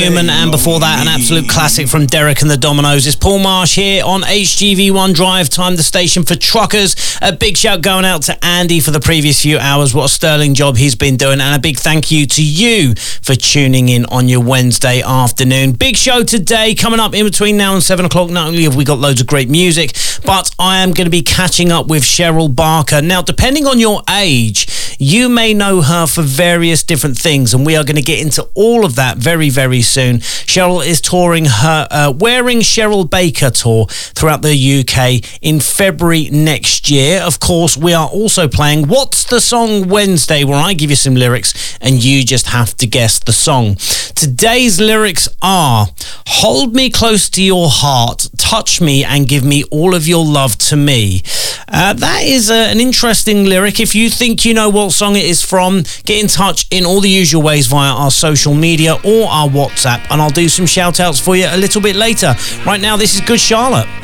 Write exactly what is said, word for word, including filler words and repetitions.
And before that, an absolute classic from Derek and the Dominoes. It's Paul Marsh here on H G V one Drive Time, the station for truckers. A big shout going out to Andy for the previous few hours. What a sterling job he's been doing. And a big thank you to you for tuning in on your Wednesday afternoon. Big show today coming up in between now and seven o'clock. Not only have we got loads of great music, but I am going to be catching up with Cheryl Barker. Now, depending on your age, you may know her for various different things, and we are going to get into all of that very, very soon. Cheryl is touring her uh, Wearing Cheryl Baker tour throughout the U K in February next year. Of course, we are also playing What's the Song Wednesday, where I give you some lyrics and you just have to guess the song. Today's lyrics are: hold me close to your heart, touch me and give me all of your love to me. Uh, that is uh, an interesting lyric. If you think you know what song it is from, get in touch in all the usual ways via our social media or our WhatsApp, and I'll do some shout outs for you a little bit later. Right now, this is Good Charlotte.